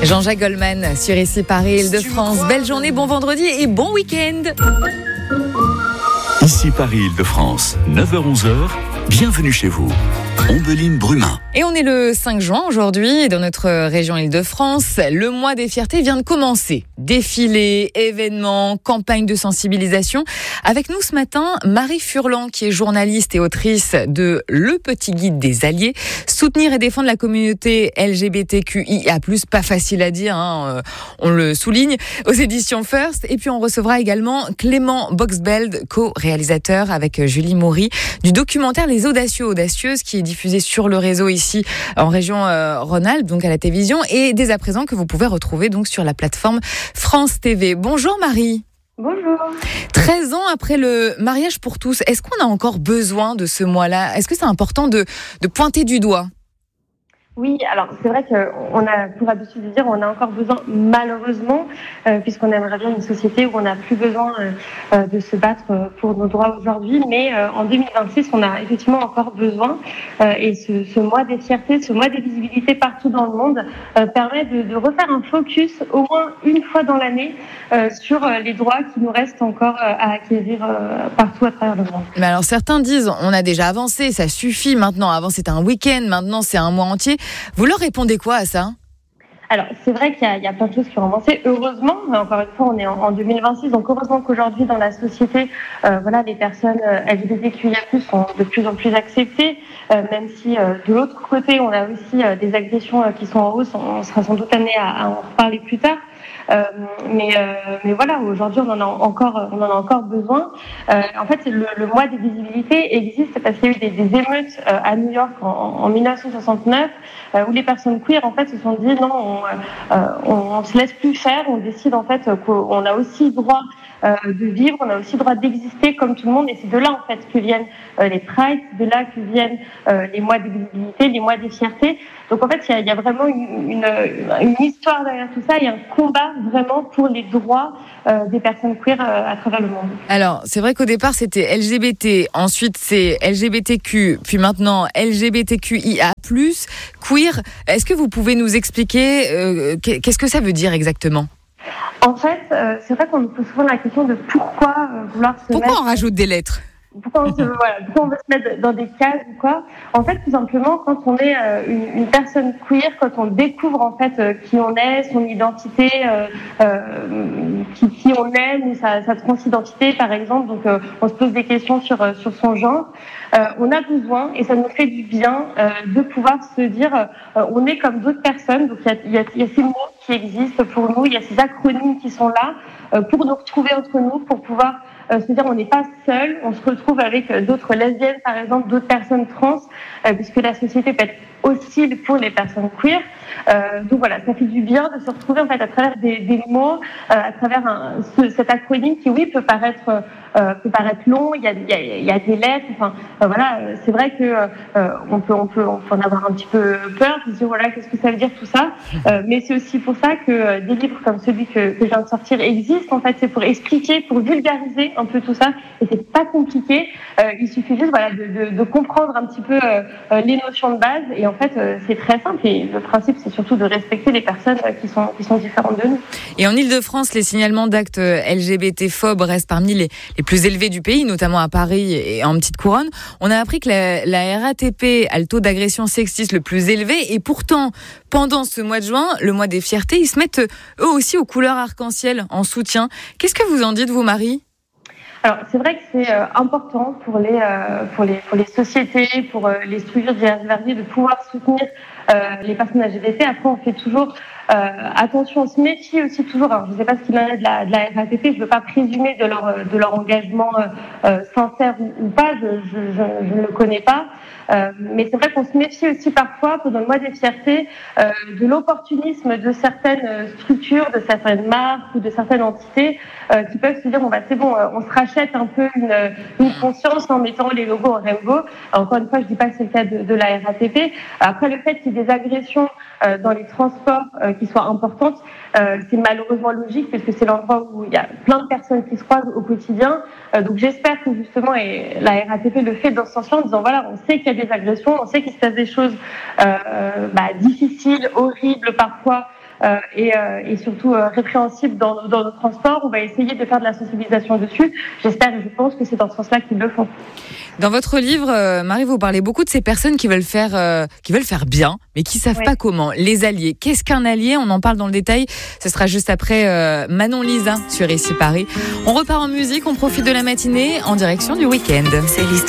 Jean-Jacques Goldman sur Ici Paris, Île-de-France. Belle journée, bon vendredi et bon week-end. Ici Paris, Île-de-France, 9h-11h, bienvenue chez vous. Ombeline Brumin. Et on est le 5 juin aujourd'hui dans notre région Île-de-France. Le mois des fiertés vient de commencer. Défilés, événements, campagne de sensibilisation. Avec nous ce matin, Marie Furlan, qui est journaliste et autrice de Le Petit Guide des Alliés. Soutenir et défendre la communauté LGBTQIA+, pas facile à dire, on le souligne, aux éditions First. Et puis on recevra également Clément Boxbeld, co-réalisateur avec Julie Maury, du documentaire Les Audacieux Audacieuses, qui est diffusé sur le réseau ici en région Rhône-Alpes, donc à la télévision, et dès à présent que vous pouvez retrouver donc sur la plateforme France TV. Bonjour Marie. Bonjour. 13 ans après le mariage pour tous, est-ce qu'on a encore besoin de ce mois-là ? Est-ce que c'est important de pointer du doigt ? Oui, alors c'est vrai qu'on a pour habitude de dire on a encore besoin, malheureusement, puisqu'on aimerait bien une société où on n'a plus besoin de se battre pour nos droits aujourd'hui, mais en 2026, on a effectivement encore besoin, et ce mois des fiertés, ce mois des visibilités partout dans le monde permet de refaire un focus au moins une fois dans l'année sur les droits qui nous restent encore à acquérir partout à travers le monde. Mais alors certains disent on a déjà avancé, ça suffit maintenant, avant c'était un week-end, maintenant c'est un mois entier. Vous leur répondez quoi à ça ? Alors, c'est vrai qu'il y a plein de choses qui ont avancé. Heureusement, encore une fois, on est en 2026, donc heureusement qu'aujourd'hui, dans la société, les personnes LGBTQIA+, sont de plus en plus acceptées, même si de l'autre côté, on a aussi des agressions qui sont en hausse. On sera sans doute amené à en reparler plus tard. Mais voilà, aujourd'hui on en a encore besoin. En fait, le mois des visibilités existe parce qu'il y a eu des émeutes à New York en 1969 où les personnes queer en fait se sont dit non, on se laisse plus faire, on décide en fait qu'on a aussi droit de vivre, on a aussi droit d'exister comme tout le monde, et c'est de là en fait que viennent les prides, c'est de là que viennent les mois des visibilités, les mois des fiertés. Donc en fait, il y a vraiment une histoire derrière tout ça, et un combat vraiment pour les droits des personnes queer à travers le monde. Alors, c'est vrai qu'au départ, c'était LGBT, ensuite c'est LGBTQ, puis maintenant LGBTQIA+, queer. Est-ce que vous pouvez nous expliquer qu'est-ce que ça veut dire exactement ? En fait, c'est vrai qu'on nous pose souvent la question de pourquoi vouloir se Pourquoi on rajoute des lettres ? Pourquoi on veut se mettre dans des cases ou quoi ? En fait, tout simplement, quand on est une personne queer, quand on découvre en fait qui on est, son identité, qui on est, ou sa transidentité, par exemple, donc on se pose des questions sur son genre. On a besoin, et ça nous fait du bien, de pouvoir se dire on est comme d'autres personnes. Donc il y a ces mots qui existent pour nous, il y a ces acronymes qui sont là pour nous retrouver entre nous, pour pouvoir se dire on n'est pas seul, on se retrouve avec d'autres lesbiennes par exemple, d'autres personnes trans, puisque la société peut être hostile pour les personnes queer. Donc voilà, ça fait du bien de se retrouver en fait à travers des mots, à travers cet acronyme qui oui peut paraître long. Il y a des lettres. Enfin voilà, c'est vrai que on peut en avoir un petit peu peur, de se dire voilà qu'est-ce que ça veut dire tout ça. Mais c'est aussi pour ça que des livres comme celui que je viens de sortir existent. En fait, c'est pour expliquer, pour vulgariser un peu tout ça. Et c'est pas compliqué. Il suffit juste de comprendre un petit peu les notions de base. Et en fait, c'est très simple. Et le principe, c'est surtout de respecter les personnes qui sont différentes de nous. Et en Île-de-France, les signalements d'actes LGBT-phobes restent parmi les plus élevés du pays, notamment à Paris et en Petite Couronne. On a appris que la RATP a le taux d'agression sexiste le plus élevé. Et pourtant, pendant ce mois de juin, le mois des fiertés, ils se mettent eux aussi aux couleurs arc-en-ciel en soutien. Qu'est-ce que vous en dites, vous, Marie ? Alors, c'est vrai que c'est important pour les sociétés, pour les structures variées de pouvoir soutenir les personnes LGBT. Après, on fait toujours attention, on se méfie aussi toujours. Alors, je ne sais pas ce qu'il en est de la RATP, je ne veux pas présumer de leur engagement sincère ou pas, je ne le connais pas. Mais c'est vrai qu'on se méfie aussi parfois, pendant le mois des fiertés, de l'opportunisme de certaines structures, de certaines marques ou de certaines entités qui peuvent se dire c'est bon, on se rachète un peu une conscience en mettant les logos en rainbow. Alors, encore une fois, je dis pas que c'est le cas de la RATP. Après, le fait qu'il y ait des agressions dans les transports qui soient importantes, c'est malheureusement logique puisque c'est l'endroit où il y a plein de personnes qui se croisent au quotidien. Donc j'espère que justement la RATP le fait dans ce sens-là en disant voilà, on sait qu'il y a des agressions, on sait qu'il se passe des choses difficiles, horribles parfois et surtout répréhensible dans nos transports. On va essayer de faire de la sensibilisation dessus. J'espère et je pense que c'est dans ce sens-là qu'ils le font. Dans votre livre, Marie, vous parlez beaucoup de ces personnes qui veulent faire bien, mais qui savent pas comment. Les alliés. Qu'est-ce qu'un allié ? On en parle dans le détail. Ce sera juste après Manon Lisa sur Ici Paris. On repart en musique, on profite de la matinée en direction du week-end. C'est l'histoire.